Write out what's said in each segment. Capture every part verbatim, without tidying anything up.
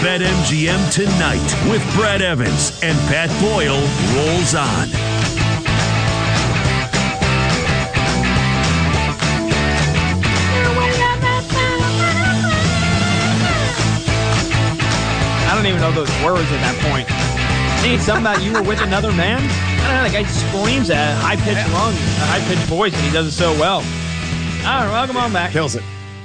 BetMGM Tonight with Brad Evans and Pat Boyle rolls on. I don't even know those words at that point. Hey, something about you were with another man? I don't know, the guy screams at a high-pitched lung, a high-pitched voice, and he does it so well. All right, welcome on back. Kills it.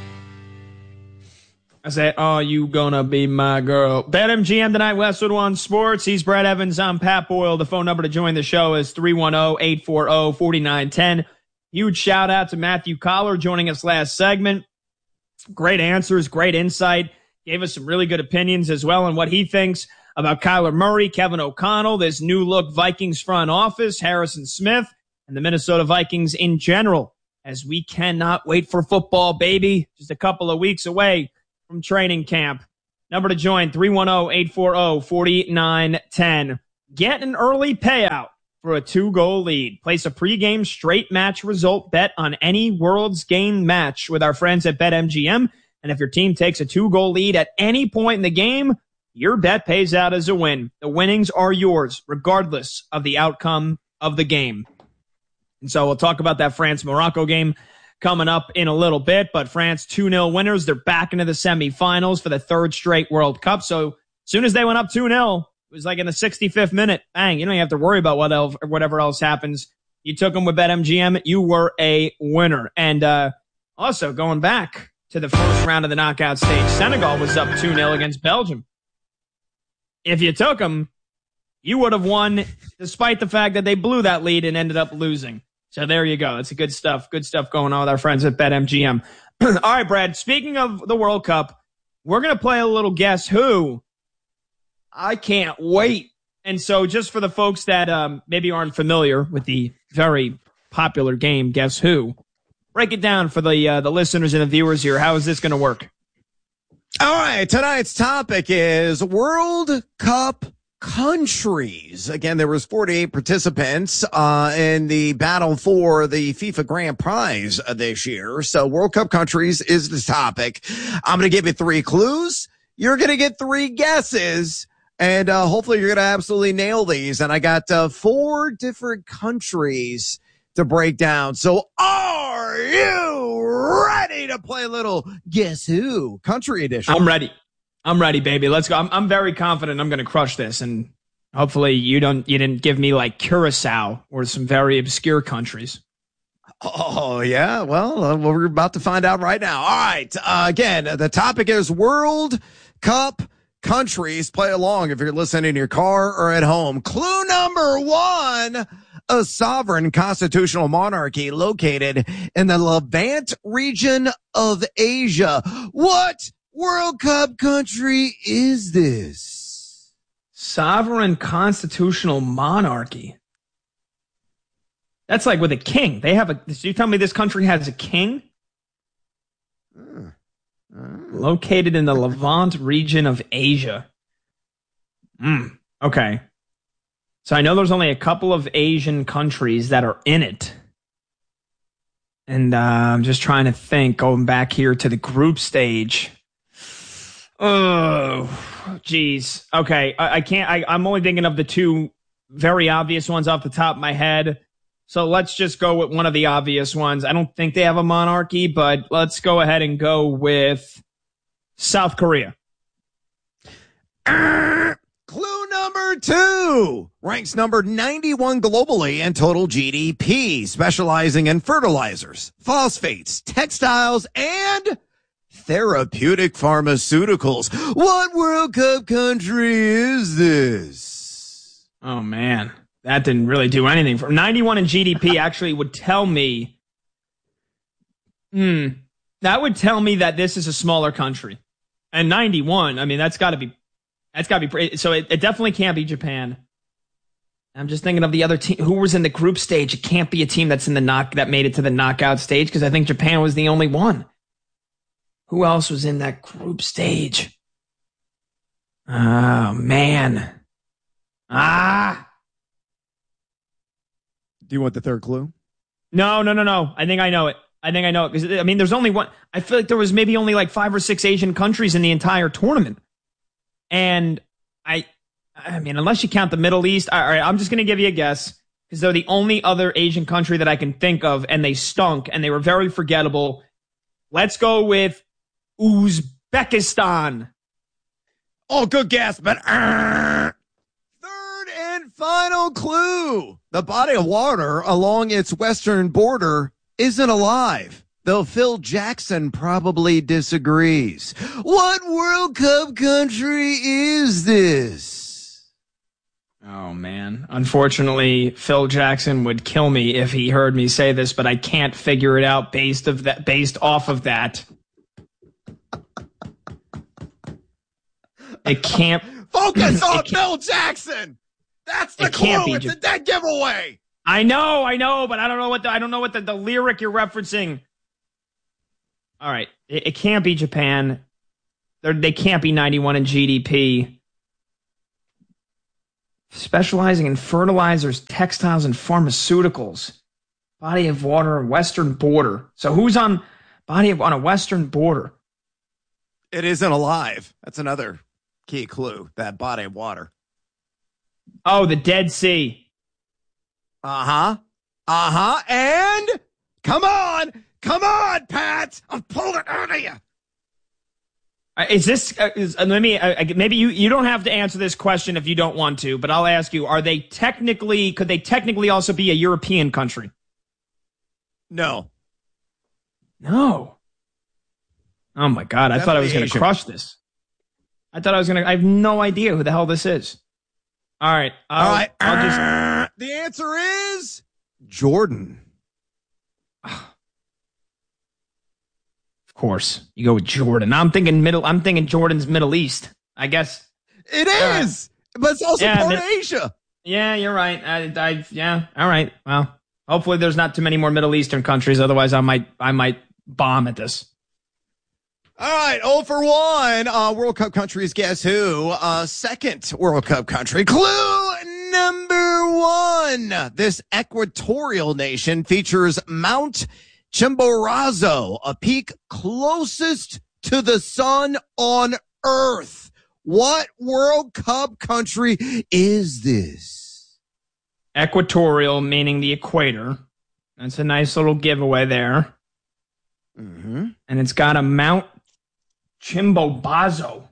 I said, oh, you gonna be my girl. BetMGM Tonight, Westwood One Sports. He's Brad Evans. I'm Pat Boyle. The phone number to join the show is three one zero, eight four zero, four nine one zero. Huge shout out to Matthew Collar joining us last segment. Great answers, great insight. Gave us some really good opinions as well on what he thinks about Kyler Murray, Kevin O'Connell, this new look Vikings front office, Harrison Smith, and the Minnesota Vikings in general, as we cannot wait for football, baby. Just a couple of weeks away from training camp. Number to join, three one zero, eight four zero, four nine one zero. Get an early payout for a two-goal lead. Place a pregame straight match result bet on any World's Game match with our friends at BetMGM. And if your team takes a two-goal lead at any point in the game, your bet pays out as a win. The winnings are yours, regardless of the outcome of the game. And so we'll talk about that France-Morocco game coming up in a little bit. But France two nil winners. They're back into the semifinals for the third straight World Cup. So as soon as they went up two nil, it was like in the sixty-fifth minute. Bang, you don't even have to worry about what else, whatever else happens. You took them with BetMGM. You were a winner. And uh, also going back to the first round of the knockout stage, Senegal was up two nil against Belgium. If you took them, you would have won despite the fact that they blew that lead and ended up losing. So there you go. That's good stuff. Good stuff going on with our friends at BetMGM. All right, Brad, speaking of the World Cup, we're going to play a little Guess Who. I can't wait. And so just for the folks that um, maybe aren't familiar with the very popular game, Guess Who, break it down for the uh, the listeners and the viewers here. How is this going to work? All right, tonight's topic is World Cup countries. Again, there was forty-eight participants uh in the battle for the FIFA Grand Prize uh, this year. So World Cup countries is the topic. I'm going to give you three clues. You're going to get three guesses. And uh hopefully you're going to absolutely nail these. And I got uh, four different countries to break down. So are you ready to play a little Guess Who country edition? I'm ready. I'm ready, baby. Let's go. I'm, I'm very confident I'm going to crush this. And hopefully you don't, you didn't give me like Curacao or some very obscure countries. Oh, yeah. Well, uh, we're about to find out right now. All right. Uh, again, the topic is World Cup countries. Play along if you're listening in your car or at home. Clue number one, a sovereign constitutional monarchy located in the Levant region of Asia. What World Cup country is this? Sovereign constitutional monarchy. That's like with a king. They have a, so you tell me this country has a king? Uh, uh, Located in the Levant region of Asia. Mm, okay. So I know there's only a couple of Asian countries that are in it. And uh, I'm just trying to think, going back here to the group stage. Oh, geez. Okay, I, I can't. I, I'm only thinking of the two very obvious ones off the top of my head. So let's just go with one of the obvious ones. I don't think they have a monarchy, but let's go ahead and go with South Korea. Uh, clue number two. Ranks number ninety-one globally in total G D P, specializing in fertilizers, phosphates, textiles, and therapeutic pharmaceuticals. What World Cup country is this? Oh, man. That didn't really do anything. For ninety-one in G D P actually would tell me, hmm, that would tell me that this is a smaller country. And ninety-one, I mean, that's got to be, that's got to be, so it, it definitely can't be Japan. I'm just thinking of the other team. Who was in the group stage? It can't be a team that's in the knock, that made it to the knockout stage, because I think Japan was the only one. Who else was in that group stage? Oh, man. Ah. Do you want the third clue? No, no, no, no. I think I know it. I think I know it. Because, I mean, there's only one. I feel like there was maybe only like five or six Asian countries in the entire tournament. And I, I mean, unless you count the Middle East, all right, I'm just going to give you a guess because they're the only other Asian country that I can think of, and they stunk and they were very forgettable. Let's go with Uzbekistan. Oh, good guess, but uh, third and final clue. The body of water along its western border isn't alive, though Phil Jackson probably disagrees. What World Cup country is this? Oh, man. Unfortunately, Phil Jackson would kill me if he heard me say this, but I can't figure it out based of that based off of that. It can't focus on it Phil Jackson. That's the it can't clue. be It's just, a dead giveaway. I know, I know, but I don't know what the I don't know what the, the lyric you're referencing. All right, it, it can't be Japan. They're, they can't be ninety-one in G D P. Specializing in fertilizers, textiles, and pharmaceuticals. Body of water, western border. So who's on body of on a western border? It isn't alive. That's another key clue. That body of water. Oh, the Dead Sea. Uh-huh. Uh-huh. And come on. Come on, Pat. I'm pulling it out of you. Uh, is this, uh, is, uh, let me, uh, maybe you, you don't have to answer this question if you don't want to, but I'll ask you, are they technically, could they technically also be a European country? No. No. Oh my God. I Definitely thought I was going to Asian. crush this. I thought I was going to, I have no idea who the hell this is. All right. I'll, All right. I'll just, The answer is Jordan. of course, you go with Jordan. I'm thinking middle, I'm thinking Jordan's Middle East, I guess. It is, right. but it's also Yeah, part mid- of Asia. Yeah, you're right. I, I, yeah. All right. Well, hopefully there's not too many more Middle Eastern countries. Otherwise, I might, I might bomb at this. All right, oh for one. Uh, World Cup countries, guess who? Uh, second World Cup country. Clue number one. This equatorial nation features Mount Chimborazo, a peak closest to the sun on Earth. What World Cup country is this? Equatorial, meaning the equator. That's a nice little giveaway there. Mm-hmm. And it's got a Mount Chimborazo.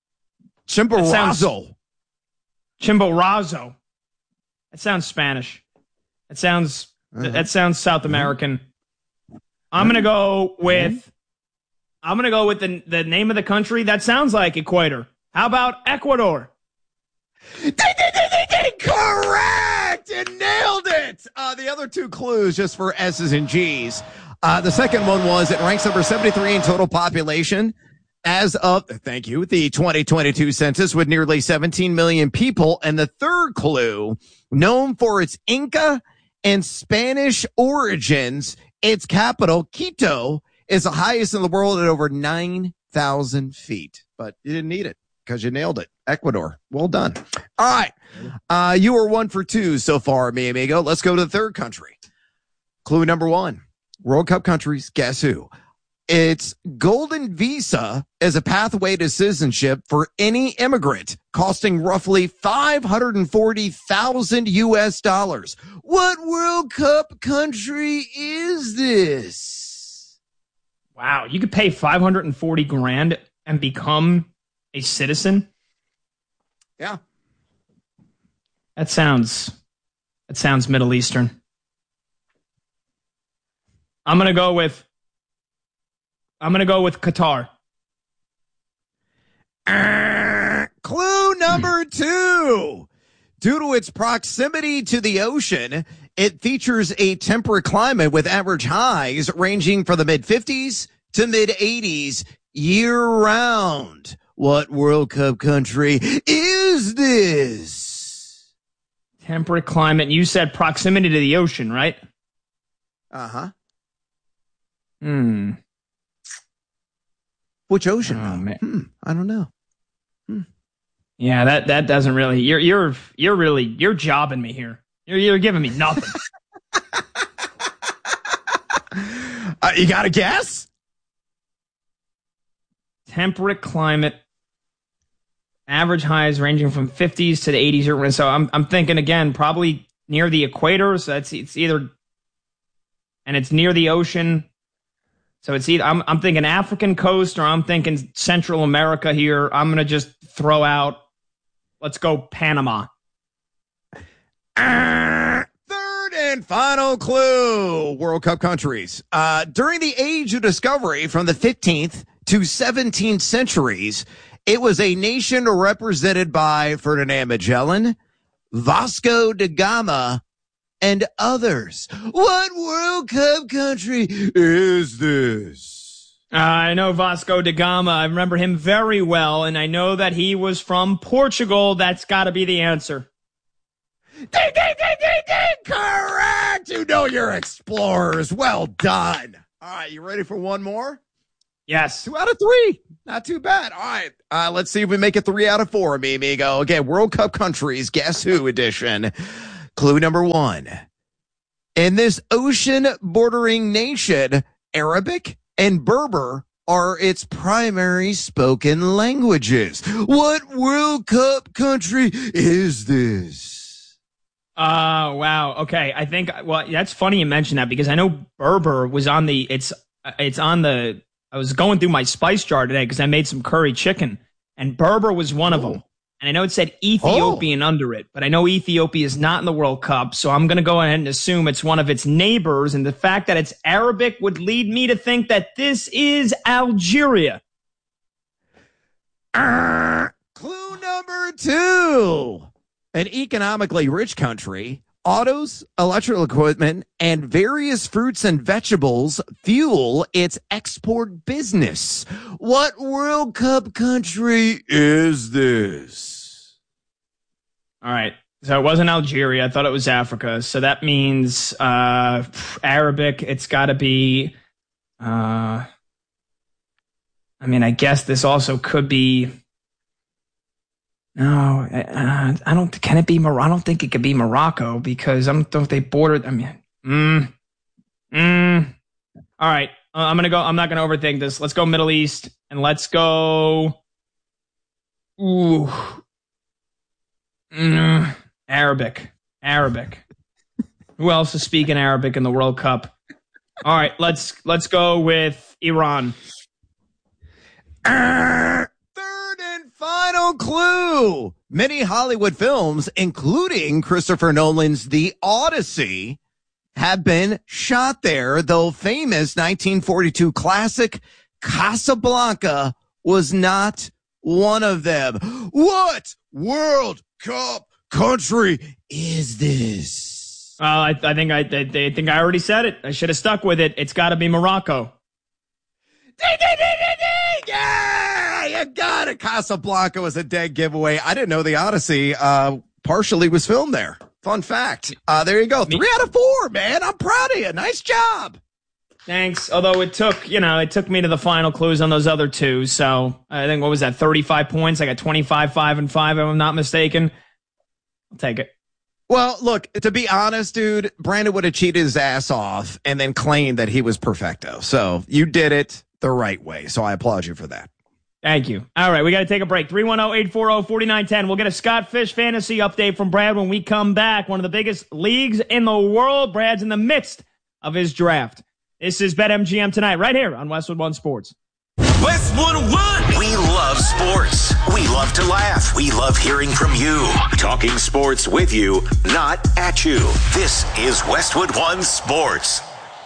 Chimborazo. Chimborazo. That sounds Spanish. That sounds Uh-huh. that sounds South American. I'm gonna go with I'm gonna go with the the name of the country that sounds like equator. How about Ecuador? Ding, ding, ding, ding, ding. Correct! You nailed it! Uh, the other two clues, just for S's and G's. Uh, the second one was it ranks number seventy-three in total population as of, thank you, the twenty twenty-two census with nearly seventeen million people. And the third clue, known for its Inca and Spanish origins, its capital, Quito, is the highest in the world at over nine thousand feet. But you didn't need it because you nailed it. Ecuador. Well done. All right. Uh, you are one for two so far, mi amigo. Let's go to the third country. Clue number one. World Cup countries, guess who? It's golden visa as a pathway to citizenship for any immigrant, costing roughly five hundred forty thousand U S dollars. What World Cup country is this? Wow, you could pay five hundred forty grand and become a citizen? Yeah. That sounds that sounds Middle Eastern. I'm going to go with I'm going to go with Qatar. Uh, clue number two. Due to its proximity to the ocean, it features a temperate climate with average highs ranging from the mid fifties to mid eighties year round. What World Cup country is this? Temperate climate. You said proximity to the ocean, right? Uh-huh. Hmm. Which ocean? Oh, man. Hmm, I don't know. Hmm. Yeah, that that doesn't really. You're you're you're really you're jobbing me here. You're you're giving me nothing. uh, you got a guess? Temperate climate. average highs ranging from fifties to the eighties. So I'm I'm thinking again, probably near the equator. So that's it's either, and it's near the ocean. So it's either I'm I'm thinking African coast or I'm thinking Central America here. I'm gonna just throw out. Let's go Panama. Uh, third and final clue: World Cup countries. Uh, during the Age of Discovery, from the fifteenth to seventeenth centuries, it was a nation represented by Ferdinand Magellan, Vasco da Gama, and others. What World Cup country is this? Uh, I know Vasco da Gama. I remember him very well, and I know that he was from Portugal. That's got to be the answer. Ding, ding, ding, ding, ding! Correct! You know your explorers. Well done. All right, you ready for one more? Yes. Two out of three. Not too bad. All right. Uh, let's see if we make it three out of four, mi amigo. Again, World Cup countries, Guess Who edition. Clue number one. In this ocean-bordering nation, Arabic and Berber are its primary spoken languages. What World Cup country is this? Uh, wow. Okay. I think, well, that's funny you mentioned that because I know Berber was on the, it's, it's on the, I was going through my spice jar today because I made some curry chicken and Berber was one of them. And I know it said Ethiopian oh. under it, but I know Ethiopia is not in the World Cup. So I'm going to go ahead and assume it's one of its neighbors. And the fact that it's Arabic would lead me to think that this is Algeria. Uh, clue number two. An economically rich country, autos, electrical equipment, and various fruits and vegetables fuel its export business. What World Cup country is this? All right. So it wasn't Algeria. I thought it was Africa. So that means uh, Arabic. It's got to be. Uh, I mean, I guess this also could be. No, uh, I don't. Can it be Morocco? I don't think it could be Morocco because I don't know if they bordered. I mean, mm, mm. All right, uh, I'm gonna go. I'm not gonna overthink this. Let's go Middle East and let's go. Ooh, mm, Arabic, Arabic. Who else is speaking Arabic in the World Cup? All right, let's let's go with Iran. Uh. Final clue. Many Hollywood films, including Christopher Nolan's The Odyssey, have been shot there, though famous nineteen forty-two classic Casablanca was not one of them. What World Cup country is this? Uh, I, I think I, I, I think I already said it. I should have stuck with it. It's got to be Morocco. Ding, ding, ding, ding, ding. Yeah, you got it. Casablanca was a dead giveaway. I didn't know The Odyssey uh, partially was filmed there. Fun fact. Uh, there you go. Three out of four, man. I'm proud of you. Nice job. Thanks. Although it took, you know, it took me to the final clues on those other two. So I think, what was that, thirty-five points? I got twenty-five, five, and five, if I'm not mistaken. I'll take it. Well, look, to be honest, dude, Brandon would have cheated his ass off and then claimed that he was perfecto. So you did it the right way. So I applaud you for that. Thank you. All right, we got to take a break. three one zero, eight four zero, four nine one zero. We'll get a Scott Fish fantasy update from Brad when we come back. One of the biggest leagues in the world. Brad's in the midst of his draft. This is BetMGM tonight, right here on Westwood One Sports. Westwood One. We love sports. We love to laugh. We love hearing from you. Talking sports with you, not at you. This is Westwood One Sports.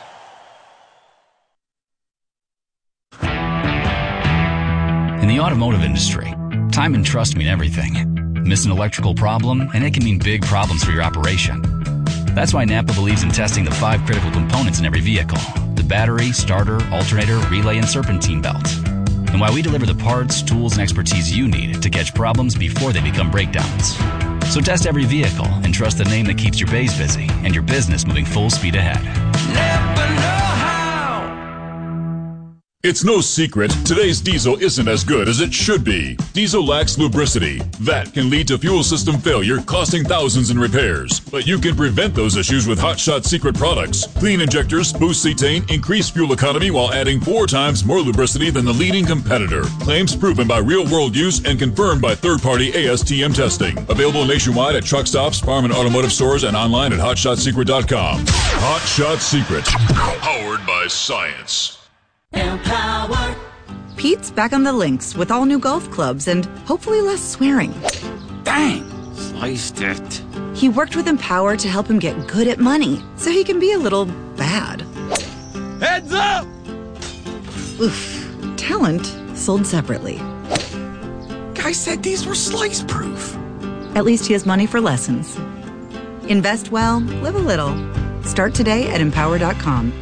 In the automotive industry, time and trust mean everything. Miss an electrical problem, and it can mean big problems for your operation. That's why Napa believes in testing the five critical components in every vehicle: the battery, starter, alternator, relay, and serpentine belt. And why we deliver the parts, tools, and expertise you need to catch problems before they become breakdowns. So test every vehicle and trust the name that keeps your bays busy and your business moving full speed ahead. Napa know how. It's no secret, today's diesel isn't as good as it should be. Diesel lacks lubricity. That can lead to fuel system failure, costing thousands in repairs. But you can prevent those issues with Hot Shot Secret products. Clean injectors, boost cetane, increase fuel economy while adding four times more lubricity than the leading competitor. Claims proven by real-world use and confirmed by third-party A S T M testing. Available nationwide at truck stops, farm and automotive stores, and online at hot shot secret dot com. Hot Shot Secret. Powered by science. Empower. Pete's back on the links with all new golf clubs and hopefully less swearing. Dang, sliced it. He worked with Empower to help him get good at money so he can be a little bad. Heads up! Oof. Talent sold separately. Guy said these were slice proof. At least he has money for lessons. Invest well, live a little. Start today at empower dot com.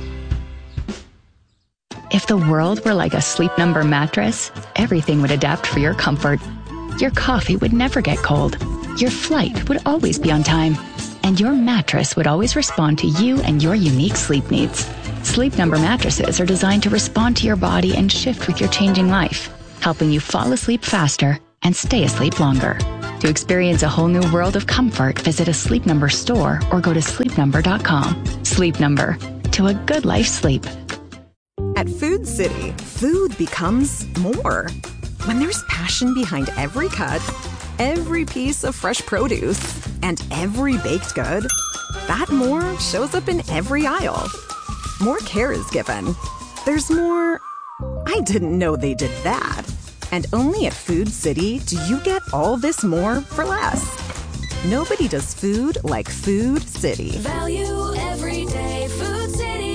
If the world were like a Sleep Number mattress, everything would adapt for your comfort. Your coffee would never get cold. Your flight would always be on time. And your mattress would always respond to you and your unique sleep needs. Sleep Number mattresses are designed to respond to your body and shift with your changing life, helping you fall asleep faster and stay asleep longer. To experience a whole new world of comfort, visit a Sleep Number store or go to sleep number dot com. Sleep Number. To a good life sleep. At Food City, food becomes more. When there's passion behind every cut, every piece of fresh produce, and every baked good, that more shows up in every aisle. More care is given. There's more, I didn't know they did that. And only at Food City do you get all this more for less. Nobody does food like Food City. Value every day, Food City.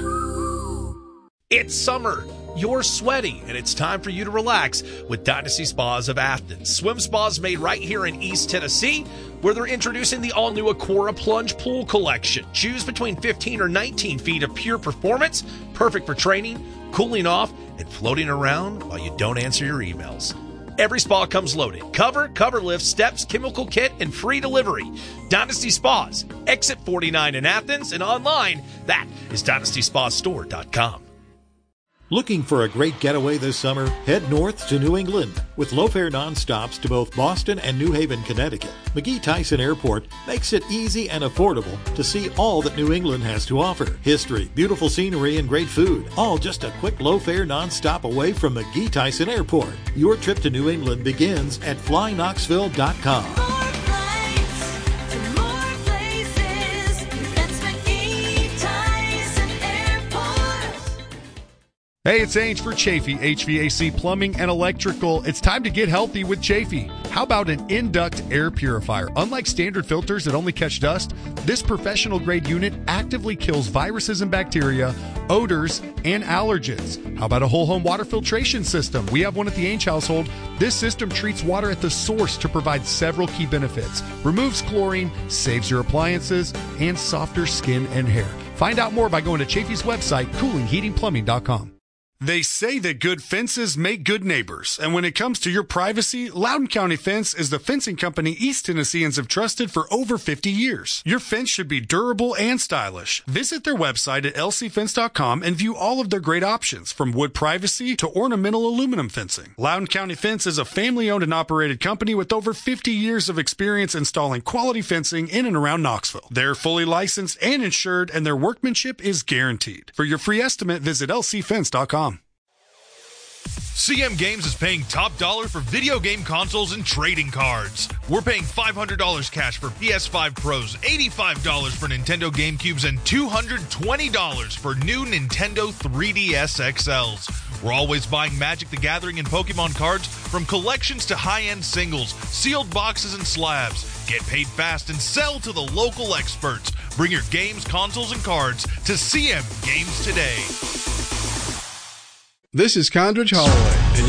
It's summer. You're sweaty, and it's time for you to relax with Dynasty Spas of Athens. Swim spas made right here in East Tennessee, where they're introducing the all-new Aquara Plunge Pool Collection. Choose between fifteen or nineteen feet of pure performance, perfect for training, cooling off, and floating around while you don't answer your emails. Every spa comes loaded. Cover, cover lift, steps, chemical kit, and free delivery. Dynasty Spas, Exit forty-nine in Athens, and online, that is dynasty spa store dot com. Looking for a great getaway this summer? Head north to New England with low-fare nonstops to both Boston and New Haven, Connecticut. McGee Tyson Airport makes it easy and affordable to see all that New England has to offer. History, beautiful scenery, and great food, all just a quick low-fare nonstop away from McGee Tyson Airport. Your trip to New England begins at fly knoxville dot com. Hey, it's Ange for Chafee, H V A C Plumbing and Electrical. It's time to get healthy with Chafee. How about an Induct air purifier? Unlike standard filters that only catch dust, this professional-grade unit actively kills viruses and bacteria, odors, and allergens. How about a whole-home water filtration system? We have one at the Ange household. This system treats water at the source to provide several key benefits. Removes chlorine, saves your appliances, and softer skin and hair. Find out more by going to Chafee's website, cooling heating plumbing dot com. They say that good fences make good neighbors. And when it comes to your privacy, Loudoun County Fence is the fencing company East Tennesseans have trusted for over fifty years. Your fence should be durable and stylish. Visit their website at l c fence dot com and view all of their great options, from wood privacy to ornamental aluminum fencing. Loudoun County Fence is a family-owned and operated company with over fifty years of experience installing quality fencing in and around Knoxville. They're fully licensed and insured, and their workmanship is guaranteed. For your free estimate, visit l c fence dot com. C M Games is paying top dollar for video game consoles and trading cards. We're paying five hundred dollars cash for P S five Pros, eighty-five dollars for Nintendo GameCubes, and two hundred twenty dollars for new Nintendo three D S X Ls. We're always buying Magic the Gathering and Pokemon cards, from collections to high-end singles, sealed boxes and slabs. Get paid fast and sell to the local experts. Bring your games, consoles, and cards to C M Games today. This is Condridge Holloway, and